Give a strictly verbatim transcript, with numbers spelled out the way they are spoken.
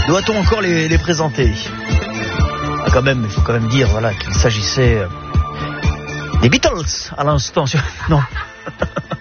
Doit-on encore les, les présenter? Ah, quand même, il faut quand même dire voilà, qu'il s'agissait des Beatles à l'instant. Non.